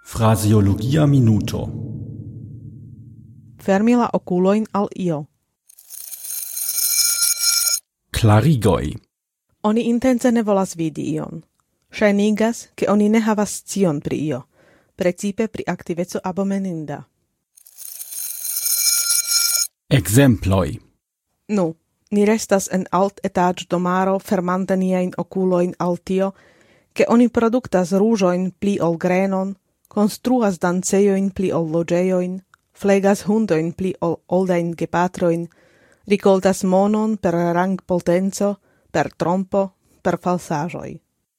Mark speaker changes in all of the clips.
Speaker 1: Fraseologia minuto.
Speaker 2: Fermila okulojn al io.
Speaker 1: Klarigoj.
Speaker 2: Oni intence ne volas vidi ion. Ŝajnigas, ke oni ne havas scion pri io, precipe pri aktiveco abomeninda.
Speaker 1: Ekzemploj.
Speaker 2: Nu, ni restas en alt-etaĝ-domaro fermante niajn okulojn al tio, ke oni produktas ruĝojn pli ol grenon, konstruas dancejojn pli ol loĝejojn, flegas hundojn pli ol oldajn gepatrojn, rikoltas monon per rangpotenco, per trompo, per falsaĵoj.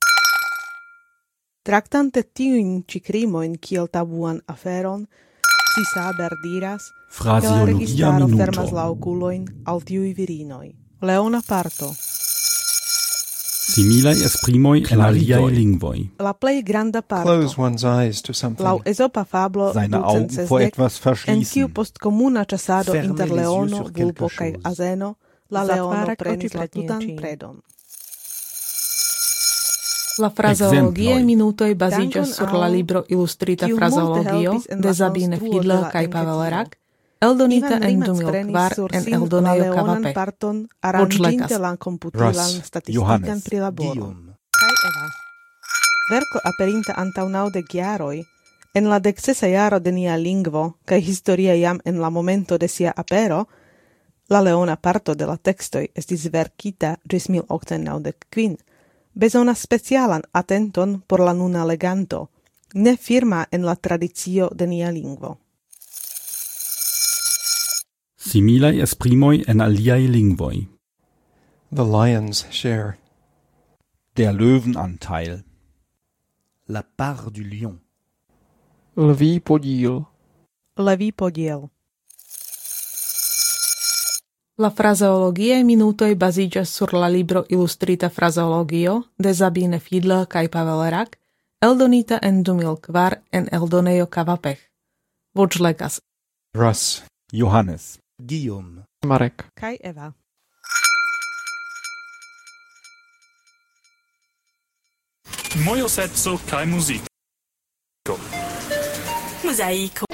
Speaker 2: Traktante tiujn ĉi krimojn kiel tabuan aferon, Cisaber diras, ke la
Speaker 1: Fraseologia
Speaker 2: registaro
Speaker 1: minuto.
Speaker 2: fermas la okulojn al tiuj virinoj. Leona parto.
Speaker 1: Similaj esprimoj en aliaj lingvoj.
Speaker 2: La plej granda parto.
Speaker 3: Close one's eyes to something.
Speaker 2: Laŭ ezopa fablo
Speaker 4: Seine Augen vor etwas
Speaker 2: en
Speaker 4: verschließen.
Speaker 2: kiu post komuna ĉasado
Speaker 4: Fermer
Speaker 2: inter
Speaker 4: les yeux
Speaker 2: leono,
Speaker 4: sur quelque
Speaker 2: vulpo kaj
Speaker 4: chose.
Speaker 2: azeno, la leono prenis la tutan predon.
Speaker 5: La fraseologiaj
Speaker 1: Ekzemploj.
Speaker 5: minutoj baziĝas
Speaker 2: Dankon
Speaker 5: sur la
Speaker 2: al
Speaker 5: libro Ilustrita
Speaker 2: kiu multe
Speaker 5: frazeologio
Speaker 2: helpis en
Speaker 5: de
Speaker 2: la
Speaker 5: Sabine
Speaker 2: konstruo de
Speaker 5: Fiedler
Speaker 2: la
Speaker 5: kaj Pavel
Speaker 2: enketo.
Speaker 5: Rak, eldonita
Speaker 2: Ivan
Speaker 5: en
Speaker 2: Rimac
Speaker 5: 2004
Speaker 2: prenis sur
Speaker 5: en
Speaker 2: sin la
Speaker 5: eldonejo
Speaker 2: leonan
Speaker 5: KVP.
Speaker 2: parton
Speaker 5: Voĉlekas.
Speaker 2: aranĝinte la komputilan
Speaker 4: Ross,
Speaker 2: statistikan
Speaker 4: Johannes,
Speaker 2: prilaboron.
Speaker 4: Guillaume.
Speaker 2: Kaj Eva. Verko aperinta antaŭ 90 jaroj, en la 16. jaro de nia lingvo, kaj historie jam en la momento de sia apero, la leona parto de la tekstoj estis verkita ĝis 1895, bezonas specialan atenton por la nuna leganto, ne firma en la tradicio de nia lingvo.
Speaker 1: Similaj esprimoj en aliaj lingvoj.
Speaker 3: The lion's share.
Speaker 4: Der Löwenanteil. La part du lion.
Speaker 3: Lví podíl.
Speaker 2: Levý podiel.
Speaker 5: La fraseologiaj minutoj baziĝas sur la libro Ilustrita frazeologio de Sabine Fiedler kaj Pavel Rak, eldonita en 2004 en eldonejo KVP. Voĉlekas.
Speaker 3: Russ.
Speaker 4: Johannes. Guillaume.
Speaker 3: Marek.
Speaker 2: Kaj Eva.
Speaker 6: Mojo sezzo kaj muziko.
Speaker 7: Mosaico.